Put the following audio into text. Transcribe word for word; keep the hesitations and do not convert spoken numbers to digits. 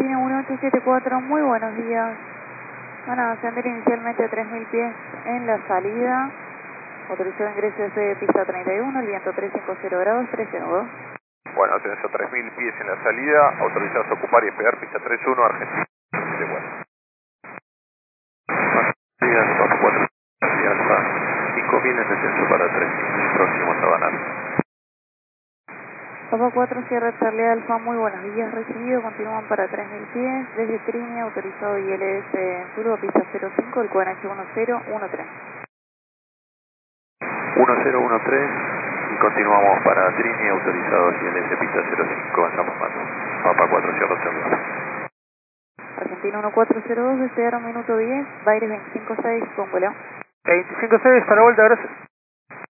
Argentina uno ocho siete cuatro, muy buenos días. Van a ascender inicialmente a tres mil pies en la salida. Autorizado ingreso de pista treinta y uno, el viento trescientos cincuenta grados, trece nudos. Bueno, tenés a tres mil pies en la salida, autorizados a ocupar y despegar pista treinta y uno, Argentina. Días, Papa cuatro, Alfa, cinco mil en descenso para tres mil, próximo a Sabanal. Papa cuatro, Sierra Charlie Alfa, muy buenos días, recibido, continúan para tres mil pies, desde Trini, autorizado I L S en turbo, pista cero cinco, el Q N H uno cero uno tres. uno cero uno tres y continuamos para Trini, autorizado I L S, pista cero cinco, en San Fernando. Papa cuatro, Sierra Charlie Alfa. Argentina uno cuatro cero dos, desearon minuto diez, Baires veinticinco seis, con vuelo. veinticinco seis, para vuelta, gracias.